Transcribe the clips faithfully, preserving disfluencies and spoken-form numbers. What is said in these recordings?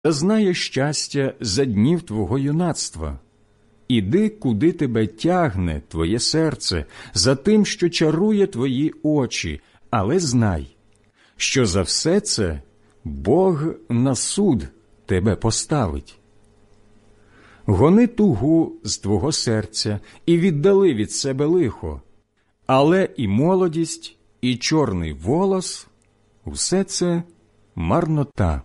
та знає щастя за днів твого юнацтва. Іди, куди тебе тягне твоє серце, за тим, що чарує твої очі, але знай, що за все це Бог на суд тебе поставить. Гони тугу з твого серця і віддали від себе лихо, але і молодість, і чорний волос – усе це марнота.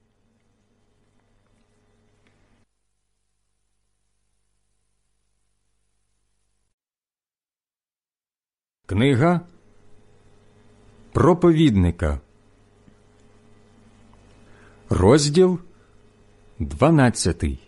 Книга проповідника, розділ дванадцятий.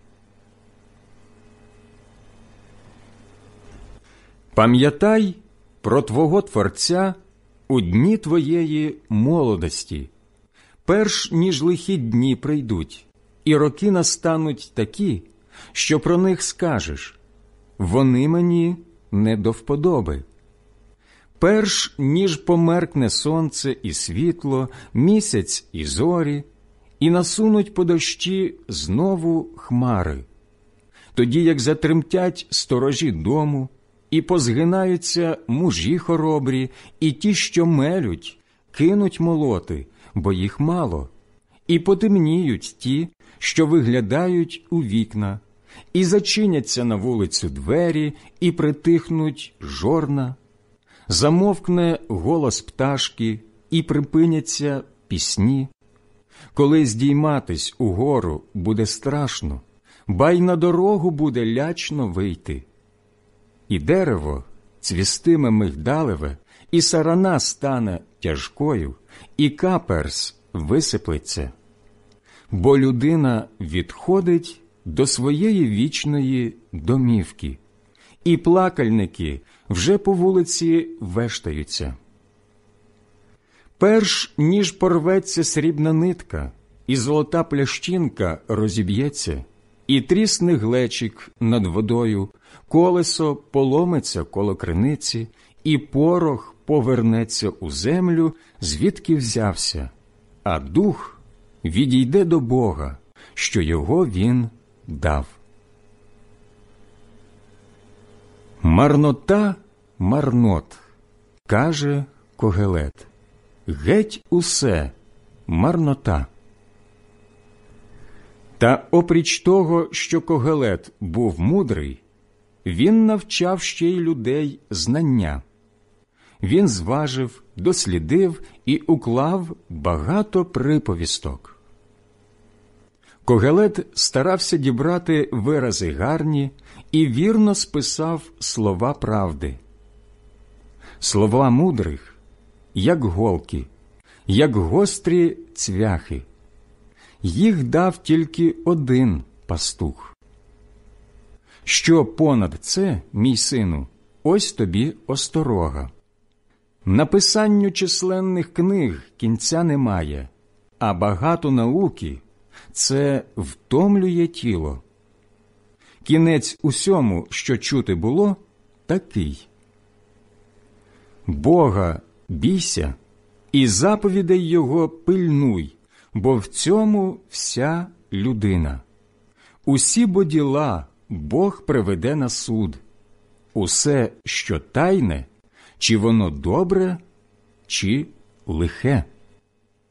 Пам'ятай про твого Творця у дні твоєї молодості, перш ніж лихі дні прийдуть, і роки настануть такі, що про них скажеш: вони мені не до вподоби. Перш ніж померкне сонце і світло, місяць і зорі, і насунуть по дощі знову хмари. Тоді, як затремтять сторожі дому, і позгинаються мужі хоробрі, і ті, що мелють, кинуть молоти, бо їх мало, і потемніють ті, що виглядають у вікна, і зачиняться на вулицю двері, і притихнуть жорна. Замовкне голос пташки, і припиняться пісні. Коли здійматись угору буде страшно, ба й на дорогу буде лячно вийти. І дерево цвістиме мигдалеве, і сарана стане тяжкою, і каперс висиплеться. Бо людина відходить до своєї вічної домівки, і плакальники вже по вулиці вештаються. Перш ніж порветься срібна нитка, і золота плящинка розіб'ється, і трісне глечик над водою, колесо поломиться коло криниці, і порох повернеться у землю, звідки взявся, а дух відійде до Бога, що його він дав. Марнота марнот, каже Когелет, геть усе марнота. Та опріч того, що Когелет був мудрий, він навчав ще й людей знання. Він зважив, дослідив і уклав багато приповісток. Когелет старався дібрати вирази гарні і вірно списав слова правди. Слова мудрих, як голки, як гострі цвяхи. Їх дав тільки один пастух. Що понад це, мій сину, ось тобі осторога. Написанню численних книг кінця немає, а багато науки – це втомлює тіло. Кінець усьому, що чути було, такий. Бога бійся і заповідей Його пильнуй, бо в цьому вся людина. Усі бо діла Бог приведе на суд. Усе, що тайне, чи воно добре, чи лихе.